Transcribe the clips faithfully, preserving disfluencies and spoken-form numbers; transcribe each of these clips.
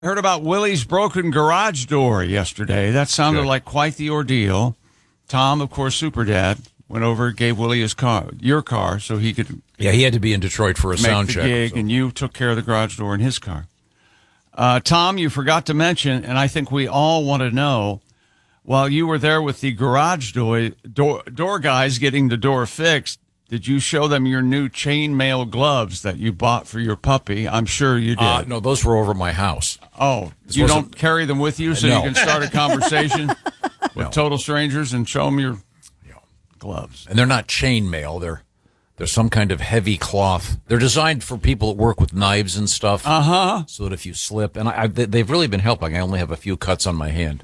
Heard about Willie's broken garage door yesterday. That sounded Good. like quite the ordeal. Tom, of course, super dad, went over, gave Willie his car, your car, so he could Yeah, he had to be in Detroit for a make sound the check. gig, so. and you took care of the garage door in his car. Uh, Tom, you forgot to mention, and I think we all want to know, while you were there with the garage door, door, door guys getting the door fixed, did you show them your new chainmail gloves that you bought for your puppy? I'm sure you did. Uh, no, those were over at my house. Oh, This you wasn't- don't carry them with you so No. you can start a conversation with No. total strangers and show them your gloves. And they're not chainmail. They're they're some kind of heavy cloth. They're designed for people that work with knives and stuff. Uh-huh. So that if you slip, and I, I, they've really been helping. I only have a few cuts on my hand.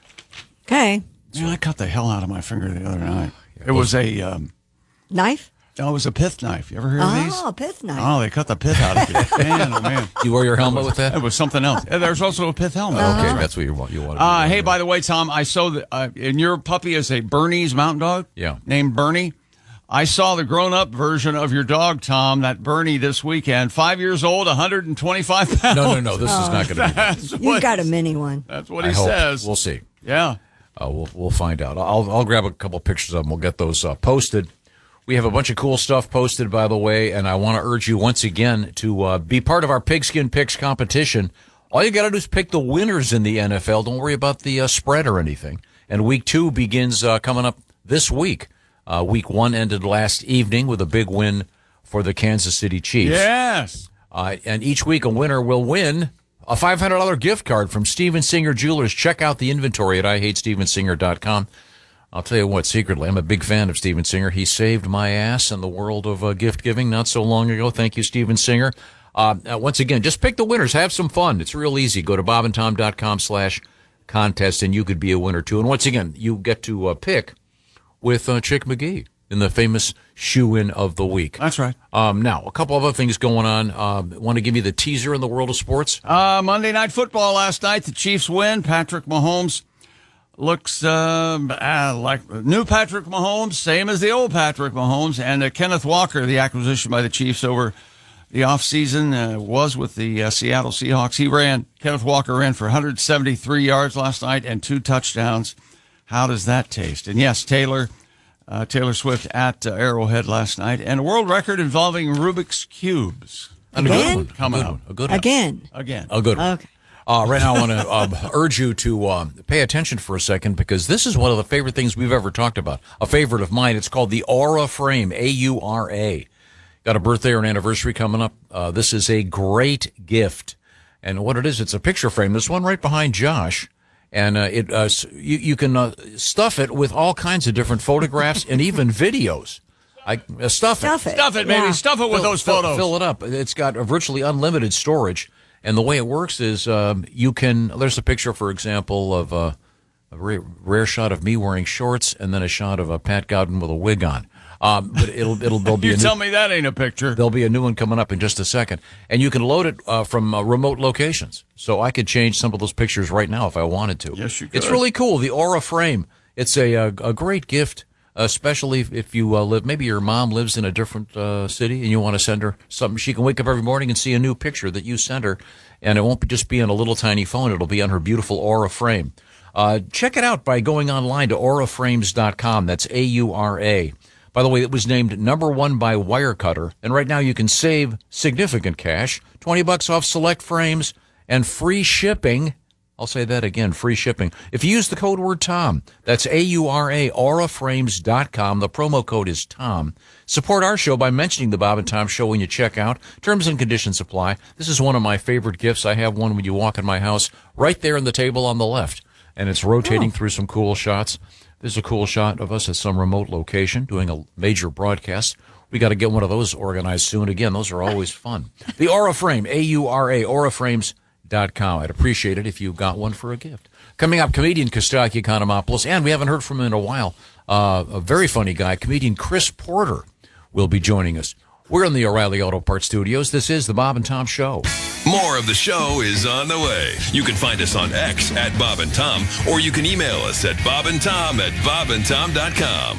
Okay. Man, I cut the hell out of my finger the other night. It was a, um, Knife? no, it was a pith knife. You ever heard of these? Oh, pith knife. Oh, they cut the pith out of you. Man, oh, man. Do you wear your helmet with It that? was something else. And there's also a pith helmet. Okay, that's what you want. You want. Uh, hey, by the way, Tom, I saw that, uh, and your puppy is a Bernese Mountain Dog? Yeah. Named Bernie. I saw the grown-up version of your dog, Tom, that Bernie, this weekend. Five years old, one hundred twenty-five pounds. no, no, no. This is not going to be. That's You've what, got a mini one. that's what I he hope. says. We'll see. Yeah. Uh, we'll we'll find out. I'll I'll grab a couple pictures of them. We'll get those uh, posted. We have a bunch of cool stuff posted, by the way, and I want to urge you once again to uh, be part of our Pigskin Picks competition. All you got to do is pick the winners in the N F L. Don't worry about the uh, spread or anything. And week two begins uh, coming up this week. Uh, week one ended last evening with a big win for the Kansas City Chiefs. Yes. Uh, and each week a winner will win a five hundred dollars gift card from Steven Singer Jewelers. Check out the inventory at I hate steven singer dot com. I'll tell you what, secretly, I'm a big fan of Steven Singer. He saved my ass in the world of uh, gift giving not so long ago. Thank you, Steven Singer. Uh, uh, once again, just pick the winners. Have some fun. It's real easy. Go to bob and tom dot com slash contest, and you could be a winner, too. And once again, you get to uh, pick with uh, Chick McGee in the famous shoe-in of the week. That's right. Um, now, a couple other things going on. Uh, want to give you the teaser in the world of sports? Uh, Monday Night Football last night. The Chiefs win. Patrick Mahomes looks uh, uh, like new Patrick Mahomes, same as the old Patrick Mahomes. And uh, Kenneth Walker, the acquisition by the Chiefs over the offseason, uh, was with the uh, Seattle Seahawks. He ran, Kenneth Walker ran for one hundred seventy-three yards last night and two touchdowns. How does that taste? And yes, Taylor, uh, Taylor Swift at uh, Arrowhead last night. And a world record involving Rubik's Cubes. And a good Again? one. Coming a good up. one. A good one. Again. Again. A good one. Okay. Uh, right now, I want to uh, urge you to uh, pay attention for a second, because this is one of the favorite things we've ever talked about. A favorite of mine. It's called the Aura Frame, A U R A. Got a birthday or an anniversary coming up. Uh, this is a great gift. And what it is, it's a picture frame. This one right behind Josh. And uh, it uh, you, you can uh, stuff it with all kinds of different photographs and even videos. I uh, stuff it. Stuff it. Stuff it, baby. Yeah. Stuff it with Fill- those fill- photos. Fill it up. It's got a virtually unlimited storage. And the way it works is um, you can, there's a picture, for example, of uh, a rare, rare shot of me wearing shorts and then a shot of a Pat Godwin with a wig on. Um, but it'll, it'll, there'll be You a new, tell me that ain't a picture. there'll be a new one coming up in just a second. And you can load it uh, from uh, remote locations. So I could change some of those pictures right now if I wanted to. Yes, you could. It's really cool, the Aura Frame. It's a, a, a great gift. Especially if you uh, live, maybe your mom lives in a different uh, city and you want to send her something. She can wake up every morning and see a new picture that you sent her, and it won't be just be on a little tiny phone. It'll be on her beautiful Aura Frame. Uh, check it out by going online to aura frames dot com. That's A U R A. By the way, it was named number one by Wirecutter, and right now you can save significant cash, twenty bucks off select frames, and free shipping. I'll say that again, free shipping. If you use the code word Tom, that's A U R A, aura frames dot com. The promo code is Tom. Support our show by mentioning the Bob and Tom Show when you check out. Terms and conditions apply. This is one of my favorite gifts. I have one when you walk in my house, right there in the table on the left, and it's rotating through some cool shots. There's a cool shot of us at some remote location doing a major broadcast. We got to get one of those organized soon. Again, those are always fun. The Aura Frame, A U R A, aura frames dot com. I'd appreciate it if you got one for a gift. Coming up, comedian Kostaki Economopoulos, and we haven't heard from him in a while. Uh, a very funny guy, comedian Chris Porter, will be joining us. We're in the O'Reilly Auto Parts Studios. This is the Bob and Tom Show. More of the show is on the way. You can find us on X at Bob and Tom, or you can email us at bob and tom at bob and tom dot com.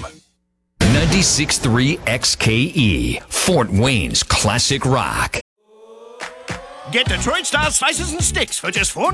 ninety-six point three X K E, Fort Wayne's classic rock. Get Detroit style slices and sticks for just four